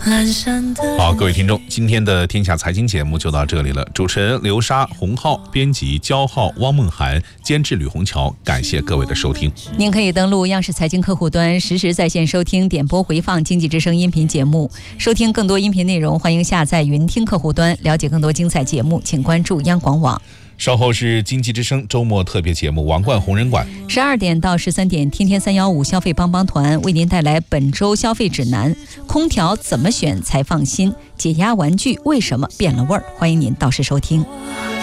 好，各位听众，今天的天下财经节目就到这里了。主持人刘莎、洪浩，编辑焦浩、汪梦涵，监制吕红桥，感谢各位的收听。 您可以登录央视财经客户端，实时在线收听、点播回放经济之声音频节目。收听更多音频内容，欢迎下载云听客户端。了解更多精彩节目，请关注央广网。 稍后是经济之声周末特别节目《王冠红人馆》 ，12点到13点，天天315消费帮帮团为您带来本周消费指南：空调怎么选才放心？解压玩具为什么变了味儿？欢迎您到时收听。